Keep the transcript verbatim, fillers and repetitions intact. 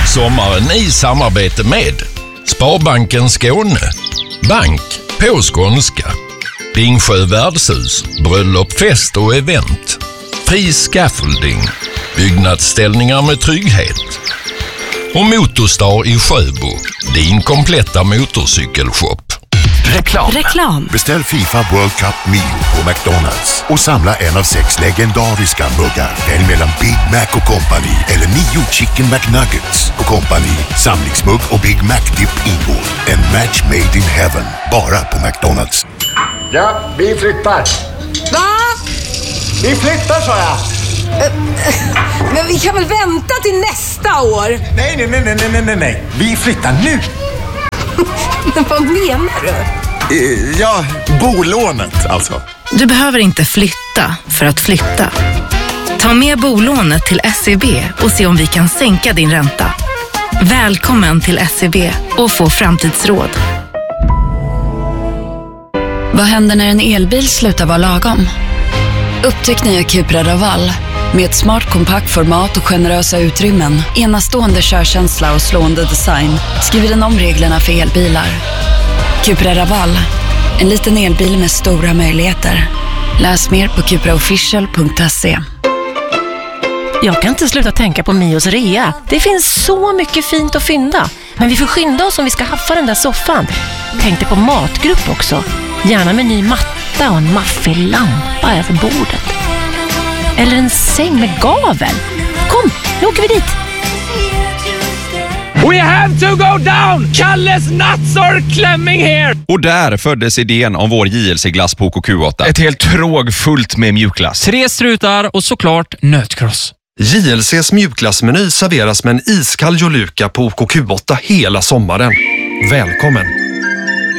Sommaren i samarbete med Sparbanken Skåne, bank på skånska, Ringsjö värdshus, bröllop, fest och event, Fri Scaffolding, byggnadsställningar med trygghet och Motorstar i Sjöbo, din kompletta motorcykelshop. Reklam. Reklam. Beställ FIFA World Cup Meal på McDonalds och samla en av sex legendariska muggar. Välj mellan Big Mac och Company eller nio Chicken McNuggets och Company. Samlingsmugg och Big Mac Dip ingår. En match made in heaven. Bara på McDonalds. Ja, vi flyttar. Va? Vi flyttar, sa jag. Men vi kan väl vänta till nästa år? Nej, nej, nej, nej, nej, nej, nej. Vi flyttar nu. Men vad menar du? Eh, ja, bolånet alltså. Du behöver inte flytta för att flytta. Ta med bolånet till S E B och se om vi kan sänka din ränta. Välkommen till S E B och få framtidsråd. Vad händer när en elbil slutar vara lagom? Upptäck nya Cupra Raval. Med ett smart kompakt format och generösa utrymmen, enastående körkänsla och slående design skriver den om reglerna för elbilar. Cupra Raval, en liten elbil med stora möjligheter. Läs mer på cupra official punkt se. Jag kan inte sluta tänka på Mios rea. Det finns så mycket fint att fynda. Men vi får skynda oss om vi ska haffa den där soffan. Tänkte på matgrupp också. Gärna med ny matta och en maffig lampa över bordet. Eller en säng med gavel. Kom, nu åker vi dit. We have to go down! Kalles nuts are clamming here! Och där föddes idén om vår J L C-glass på K Q åtta. Ett helt tråg fullt med mjukglass. Tre strutar och såklart nötkross. J L C:s mjukglassmeny serveras med en iskall Joluka på K Q åtta hela sommaren. Välkommen!